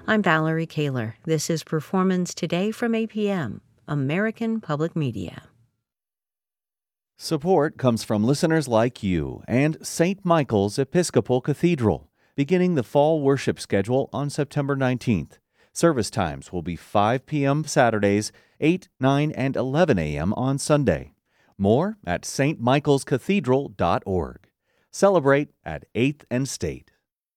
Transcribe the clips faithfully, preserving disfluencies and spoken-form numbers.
I'm Valerie Kaler. This is Performance Today from A P M, American Public Media. Support comes from listeners like you and Saint Michael's Episcopal Cathedral, beginning the fall worship schedule on September nineteenth. Service times will be five p.m. Saturdays, eight, nine, and eleven a.m. on Sunday. More at s t michaels cathedral dot org. Celebrate at eighth and State.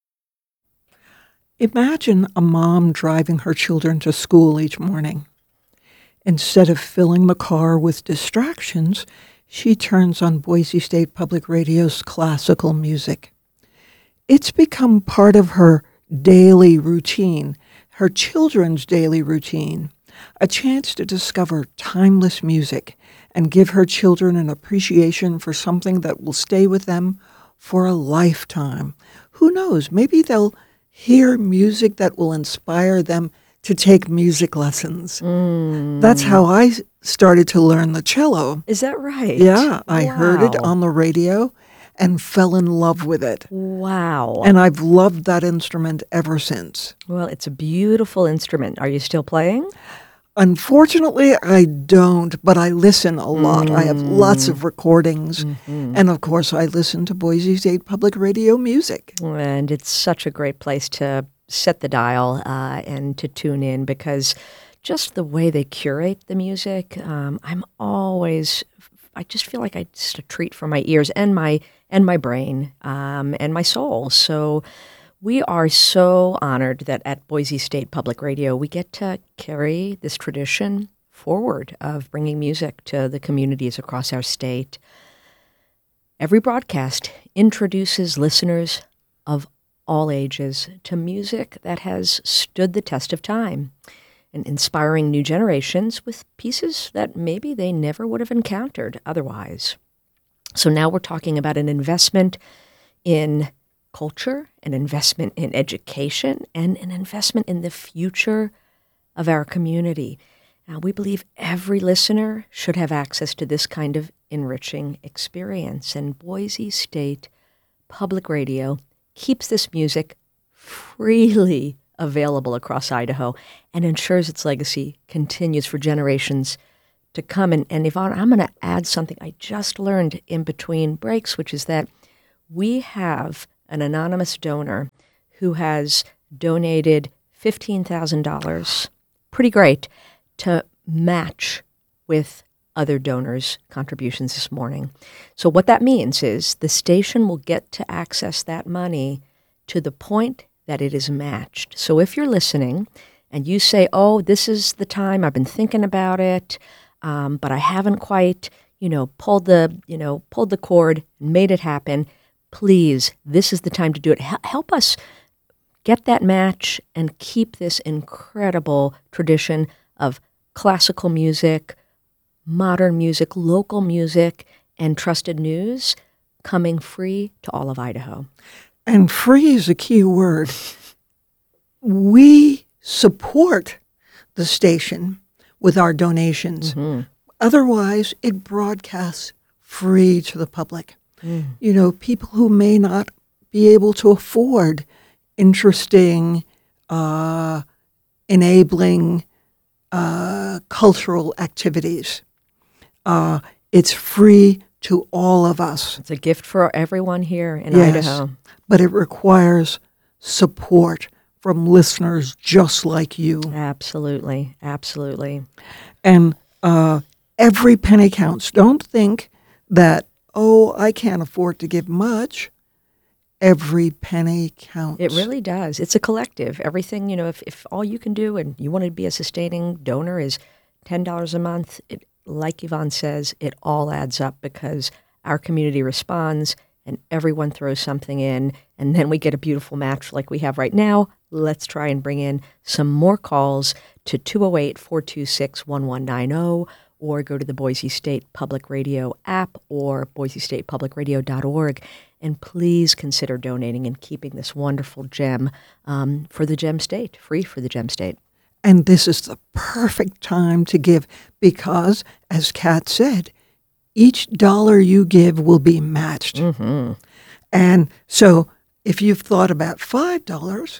Imagine a mom driving her children to school each morning. Instead of filling the car with distractions, she turns on Boise State Public Radio's classical music. It's become part of her daily routine, her children's daily routine, a chance to discover timeless music and give her children an appreciation for something that will stay with them for a lifetime. Who knows, maybe they'll hear music that will inspire them to take music lessons. Mm. That's how I started to learn the cello. Is that right? Yeah, I Wow. heard it on the radio and fell in love with it. Wow. And I've loved that instrument ever since. Well, it's a beautiful instrument. Are you still playing? Unfortunately, I don't, but I listen a lot. Mm. I have lots of recordings. Mm-hmm. And of course, I listen to Boise State Public Radio music. And it's such a great place to set the dial uh, and to tune in, because just the way they curate the music, um, I'm always, I just feel like I just a treat for my ears and my and my brain um, and my soul. So we are so honored that at Boise State Public Radio, we get to carry this tradition forward of bringing music to the communities across our state. Every broadcast introduces listeners of all ages to music that has stood the test of time and inspiring new generations with pieces that maybe they never would have encountered otherwise. So now we're talking about an investment in culture, an investment in education, and an investment in the future of our community. Now, we believe every listener should have access to this kind of enriching experience, and Boise State Public Radio keeps this music freely available across Idaho and ensures its legacy continues for generations to come. And, and Yvonne, I'm going to add something I just learned in between breaks, which is that we have an anonymous donor who has donated fifteen thousand dollars, pretty great, to match with other donors' contributions this morning. So what that means is the station will get to access that money to the point that it is matched. So if you're listening and you say, oh, this is the time, I've been thinking about it, um, but I haven't quite, you know, pulled the, you know, pulled the cord, made it happen, please, this is the time to do it. H- help us get that match and keep this incredible tradition of classical music, modern music, local music, and trusted news coming free to all of Idaho. And free is a key word. We support the station with our donations. Mm-hmm. Otherwise, it broadcasts free to the public. Mm. You know, people who may not be able to afford interesting, uh, enabling uh, cultural activities. Uh, it's free to all of us. It's a gift for everyone here in yes, Idaho. But it requires support from listeners just like you. Absolutely, absolutely. And uh, every penny counts. Don't think that, oh, I can't afford to give much. Every penny counts. It really does. It's a collective. Everything, you know, if, if all you can do and you want to be a sustaining donor is ten dollars a month, it, like Yvonne says, it all adds up because our community responds and everyone throws something in, and then we get a beautiful match like we have right now. Let's try and bring in some more calls to two oh eight, four two six, one one nine oh or go to the Boise State Public Radio app or boise state public radio dot org. And please consider donating and keeping this wonderful gem um, for the Gem State, free for the Gem State. And this is the perfect time to give because, as Kat said, each dollar you give will be matched. Mm-hmm. And so if you've thought about five dollars,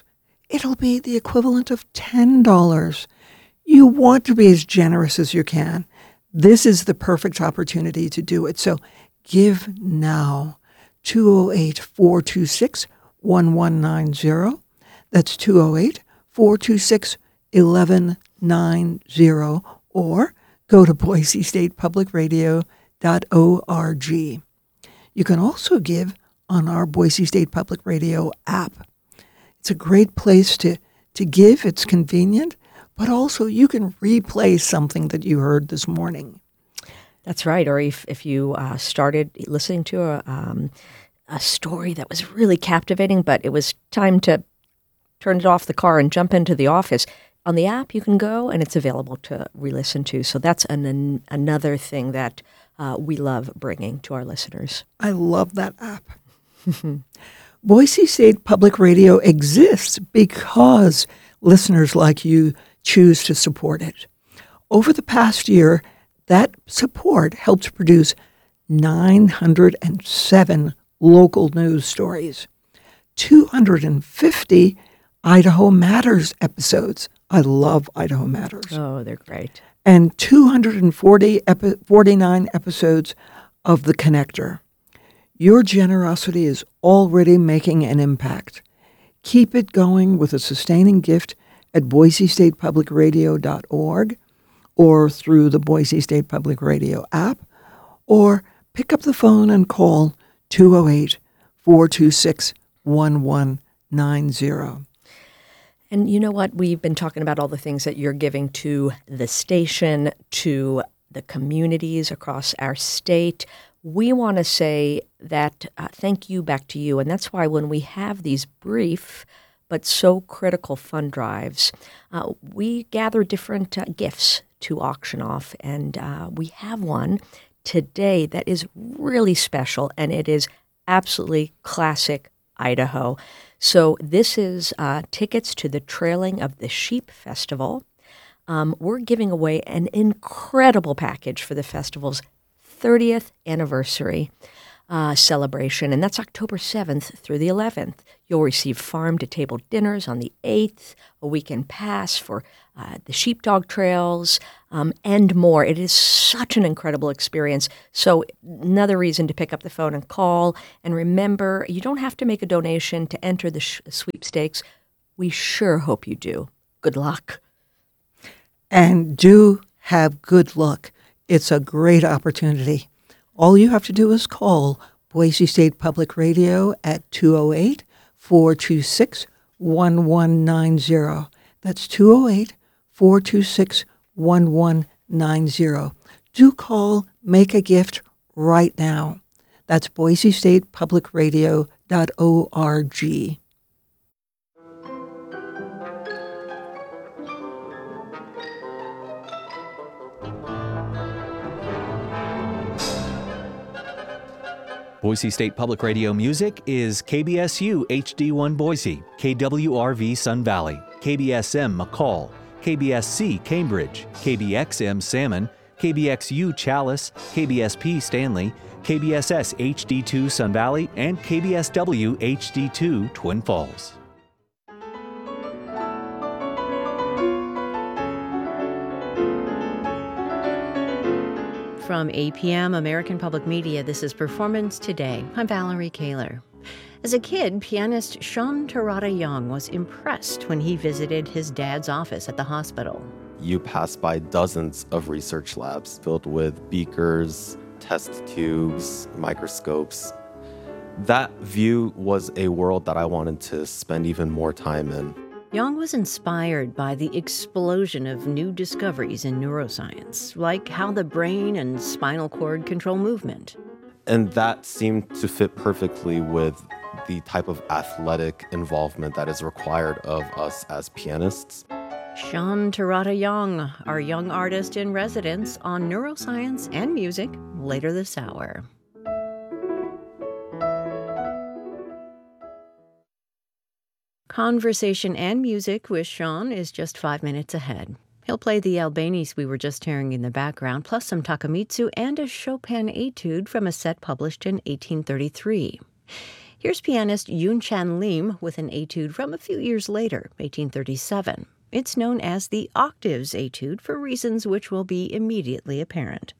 it'll be the equivalent of ten dollars. You want to be as generous as you can. This is the perfect opportunity to do it. So give now. two oh eight, four two six, one one nine zero. That's two oh eight, four two six, one one nine zero. Or go to boise state public radio dot org. You can also give on our Boise State Public Radio app. It's a great place to, to give. It's convenient, but also you can replay something that you heard this morning. That's right. Or if, if you uh, started listening to a, um, a story that was really captivating, but it was time to turn it off the car and jump into the office, on the app you can go and it's available to re-listen to. So that's an, an, another thing that uh, we love bringing to our listeners. I love that app. Boise State Public Radio exists because listeners like you choose to support it. Over the past year, that support helped produce nine hundred seven local news stories, two hundred fifty Idaho Matters episodes. I love Idaho Matters. Oh, they're great. And two hundred forty epi- forty-nine episodes of The Connector. Your generosity is already making an impact. Keep it going with a sustaining gift at boise state public radio dot org or through the Boise State Public Radio app, or pick up the phone and call two oh eight, four two six, one one nine zero. And you know what? We've been talking about all the things that you're giving to the station, to the communities across our state. We want to say that uh, thank you back to you. And that's why when we have these brief but so critical fund drives, uh, we gather different uh, gifts to auction off. And uh, we have one today that is really special, and it is absolutely classic Idaho. So this is uh, tickets to the Trailing of the Sheep Festival. Um, we're giving away an incredible package for the festival's thirtieth anniversary uh, celebration, and that's October seventh through the eleventh. You'll receive farm-to-table dinners on the eighth, a weekend pass for uh, the sheepdog trails, um, and more. It is such an incredible experience. So another reason to pick up the phone and call. And remember, you don't have to make a donation to enter the sh- sweepstakes. We sure hope you do. Good luck. And do have good luck. It's a great opportunity. All you have to do is call Boise State Public Radio at two oh eight, four two six, one one nine zero. That's two oh eight, four two six, one one nine zero. Do call, make a gift right now. That's boise state public radio dot org. Boise State Public Radio music is K B S U H D one Boise, K W R V Sun Valley, K B S M McCall, K B S C Cambridge, K B X M Salmon, K B X U Chalice, K B S P Stanley, K B S S H D two Sun Valley, and K B S W H D two Twin Falls. From A P M American Public Media, this is Performance Today. I'm Valerie Kaler. As a kid, pianist Sean Terada Young was impressed when he visited his dad's office at the hospital. You pass by dozens of research labs filled with beakers, test tubes, microscopes. That view was a world that I wanted to spend even more time in. Young was inspired by the explosion of new discoveries in neuroscience, like how the brain and spinal cord control movement. And that seemed to fit perfectly with the type of athletic involvement that is required of us as pianists. Sean Terada Young, our young artist in residence on neuroscience and music, later this hour. Conversation and music with Sean is just five minutes ahead. He'll play the Albanese we were just hearing in the background, plus some Takamitsu and a Chopin etude from a set published in eighteen thirty-three. Here's pianist Yoon Chan Lim with an etude from a few years later, eighteen thirty-seven. It's known as the Octaves Etude for reasons which will be immediately apparent.